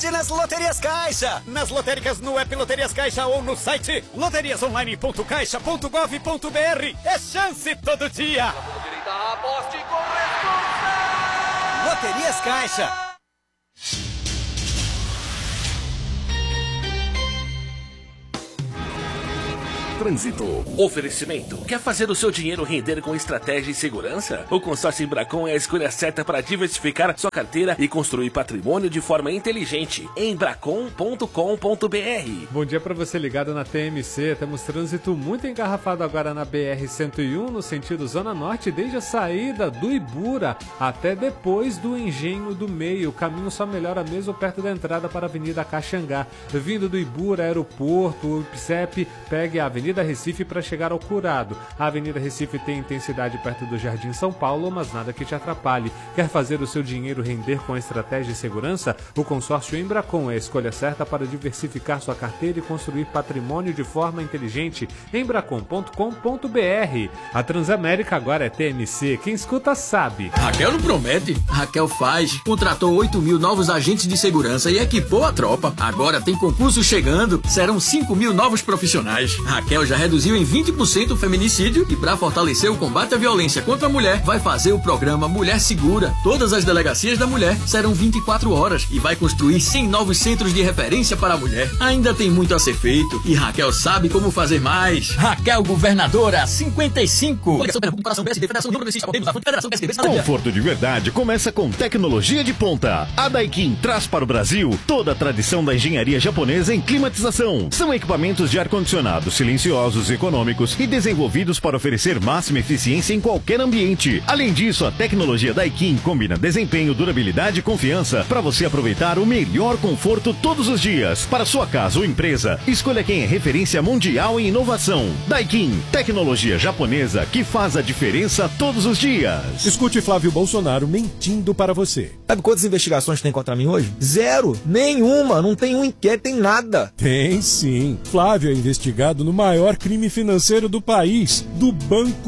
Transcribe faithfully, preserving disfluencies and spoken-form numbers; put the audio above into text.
sorte nas Loterias Caixa. Nas lotéricas, no app Loterias Caixa ou no site loterias online ponto caixa ponto gov ponto br. É chance todo dia. Aposte com responsa. Loterias Caixa. Trânsito. Oferecimento. Quer fazer o seu dinheiro render com estratégia e segurança? O consórcio Embracon é a escolha certa para diversificar sua carteira e construir patrimônio de forma inteligente. embracon ponto com ponto br. Bom dia para você ligado na T M C. Temos trânsito muito engarrafado agora na B R cento e um, no sentido Zona Norte, desde a saída do Ibura até depois do Engenho do Meio. O caminho só melhora mesmo perto da entrada para a Avenida Caxangá. Vindo do Ibura, aeroporto, o I P S E P, pegue a Avenida Recife para chegar ao Curado. A Avenida Recife tem intensidade perto do Jardim São Paulo, mas nada que te atrapalhe. Quer fazer o seu dinheiro render com estratégia e segurança? O consórcio Embracon é a escolha certa para diversificar sua carteira e construir patrimônio de forma inteligente. embracon ponto com ponto br. A Transamérica agora é T M C. Quem escuta sabe. Raquel não promete, Raquel faz. Contratou oito mil novos agentes de segurança e equipou a tropa. Agora tem concurso chegando. Serão cinco mil novos profissionais. Raquel já reduziu em vinte por cento o feminicídio e, para fortalecer o combate à violência contra a mulher, vai fazer o programa Mulher Segura. Todas as delegacias da mulher serão vinte e quatro horas e vai construir cem novos centros de referência para a mulher. Ainda tem muito a ser feito e Raquel sabe como fazer mais. Raquel Governadora cinquenta e cinco. Conforto de verdade começa com tecnologia de ponta. A Daikin traz para o Brasil toda a tradição da engenharia japonesa em climatização. São equipamentos de ar-condicionado silenciosos, econômicos e desenvolvidos para oferecer máxima eficiência em qualquer ambiente. Além disso, a tecnologia Daikin combina desempenho, durabilidade e confiança para você aproveitar o melhor conforto todos os dias. Para sua casa ou empresa, escolha quem é referência mundial em inovação. Daikin, tecnologia japonesa que faz a diferença todos os dias. Escute Flávio Bolsonaro mentindo para você. Sabe quantas investigações tem contra mim hoje? Zero! Nenhuma! Não tem um inquérito, tem nada! Tem sim! Flávio é investigado no maior crime financeiro do país, do Banco